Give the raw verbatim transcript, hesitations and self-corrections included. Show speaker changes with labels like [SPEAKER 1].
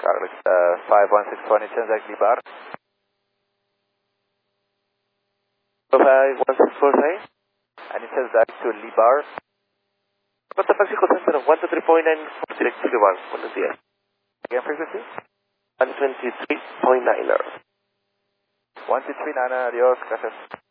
[SPEAKER 1] Carlos, uh, five one six one, it turns like Libar. five one six four five, and it turns back to Libar. Costa Pacifico Center of one two three point nine, direct to one. Buenos días. Again, frequency? one twenty-three point nine. one two three nine, adiós, gracias.